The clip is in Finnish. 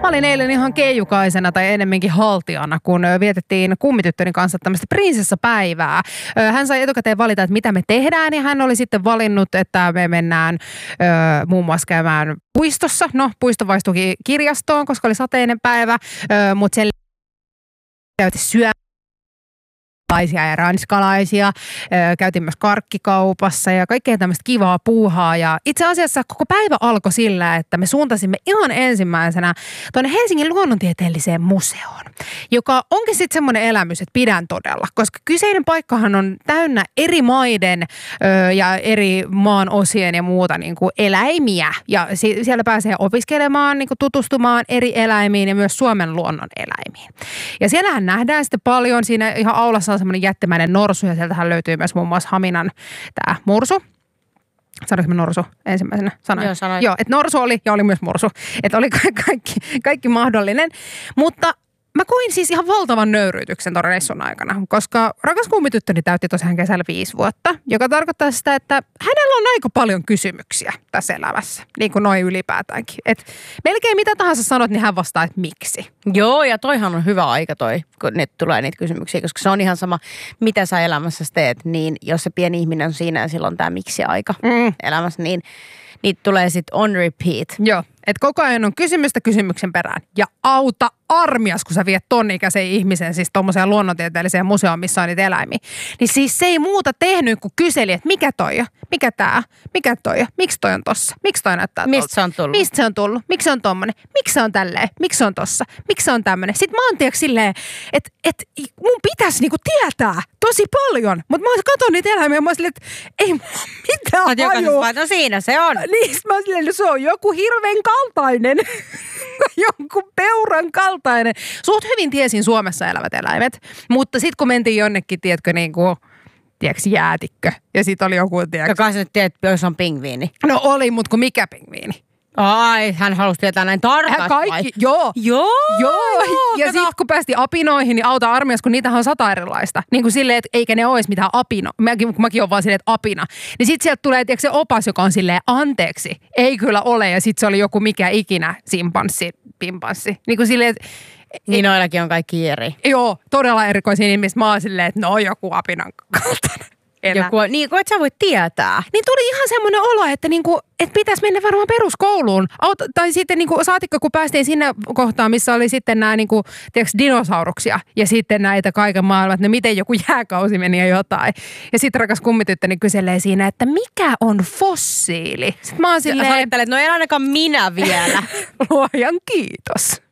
olin eilen ihan keijukaisena tai enemmänkin haltijana, kun vietettiin kummityttöni kanssa tämmöistä prinsessapäivää. Hän sai etukäteen valita, että mitä me tehdään, ja hän oli sitten valinnut, että me mennään muun muassa käymään puistossa. No, puisto vaistuikin kirjastoon, koska oli sateinen päivä, mutta sen käytiin syömään ja ranskalaisia. Käytiin myös karkkikaupassa ja kaikkea tämmöistä kivaa puuhaa. Ja itse asiassa koko päivä alkoi sillä, että me suuntasimme ihan ensimmäisenä tuonne Helsingin luonnontieteelliseen museoon, joka onkin sitten semmoinen elämys, että pidän todella. Koska kyseinen paikkahan on täynnä eri maiden ja eri maan osien ja muuta niin kuin eläimiä. Ja siellä pääsee opiskelemaan, niin kuin tutustumaan eri eläimiin ja myös Suomen luonnon eläimiin. Ja siellähän nähdään sitten paljon, siinä ihan aulassa on semmoinen jättimäinen norsu, ja sieltähän löytyy myös muun muassa Haminan tämä mursu. Sanoinko mä norsu ensimmäisenä? Sanoin. Joo, sanoin. Joo, että norsu oli ja oli myös mursu. Että oli kaikki mahdollinen. Mutta mä koin siis ihan valtavan nöyryytyksen tuon reissun aikana, koska rakas kummityttöni täytti tosiaan kesällä 5 vuotta, joka tarkoittaa sitä, että hänellä on aika paljon kysymyksiä tässä elämässä, niin kuin noin ylipäätäänkin. Et melkein mitä tahansa sanot, niin hän vastaa, että miksi. Joo, ja toihan on hyvä aika kun nyt tulee niitä kysymyksiä, koska se on ihan sama, mitä sä elämässä teet, niin jos se pieni ihminen on siinä ja silloin tämä miksi-aika elämässä, niin niitä tulee sitten on repeat. Joo, että koko ajan on kysymystä kysymyksen perään. Ja auta armias, kun sä viet tonnikäisen ihmisen siis tommoseen luonnontieteelliseen museoon, missä on niitä eläimiä. Niin siis se ei muuta tehnyt, kun kyseli, että mikä toi on, mikä tää, mikä toi on, miksi toi on tossa, miksi toi näyttää tolta. Mistä se on tullut? Mistä se on tullut, miksi se on tommonen, miksi se on tälleen, miksi se on tossa, miksi se on tämmönen. Sitten mä oon tiedätkö silleen, että mun pitäisi niinku tietää tosi paljon, mutta mä katson niitä eläimiä ja mä oon silleen, että ei mulla mitään hajua. No siinä se on. Niin, mä oon silleen, se on joku hirveän kaltainen, jonkun peuran kaltainen. Suht hyvin tiesin Suomessa elävät eläimet, mutta sitten kun mentiin jonnekin, tiedätkö, niin kuin, tiedätkö, jäätikkö, ja sitten oli joku, tiedätkö. Joka sä nyt tiedät, jos on pingviini. No oli, mutta kun mikä pingviini? Ai, hän halusi tietää näin tarkasti. Kaikki, joo. Ja sitten kun päästiin apinoihin, niin auta armias, kun niitähän on 100 erilaista. Niin kuin silleen, että eikä ne olisi mitään apino. Mäkin on vaan silleen, että apina. Niin sitten sieltä tulee, tiedätkö, se opas, joka on silleen, anteeksi, ei kyllä ole. Ja sitten se oli joku mikä ikinä simpanssi, pimpanssi. Niin kuin silleen, että niin noillakin on kaikki eri. Joo, todella erikoisia ihmisiä. Mä oon silleen, että no joku apinan kaltainen. Niin kuin et sä voi tietää. Niin tuli ihan semmoinen olo, että, niinku, että pitäisi mennä varmaan peruskouluun. Tai sitten niinku, saatikko, kun päästiin sinne kohtaan, missä oli sitten nämä niinku, dinosauruksia ja sitten näitä kaiken maailman, että miten joku jääkausi meni ja jotain. Ja sitten rakas kummityttöni kyselee siinä, että mikä on fossiili? Sitten mä oon silleen, sä ajattelet, no en ainakaan minä vielä. Luojan kiitos.